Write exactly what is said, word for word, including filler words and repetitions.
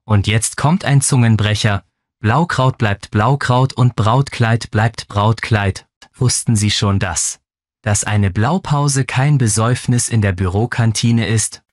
Und jetzt kommt ein Zungenbrecher. Blaukraut bleibt Blaukraut und Brautkleid bleibt Brautkleid. Wussten Sie schon das? Dass eine Blaupause kein Besäufnis in der Bürokantine ist?